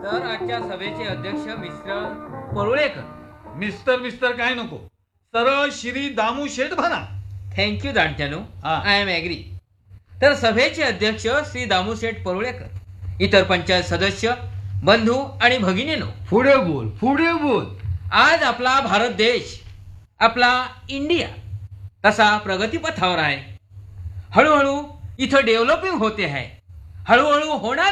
तर आजच्या सभेचे अध्यक्ष मिस्टर परुळेकर. मिस्टर काय नको, सरळ श्री दामू शेठ म्हणा. थँक्यू जाणत्यानो, हा. I am agree. तर सभेचे अध्यक्ष श्री दामूशेठ परुळेकर, इतर पंचायत सदस्य, बंधू आणि भगिनीनो, पुढे बोल. आज आपला भारत देश, आपला इंडिया तसा प्रगतीपथावर आहे. हळूहळू इथं डेव्हलपिंग होते आहे. हळूहळू होणार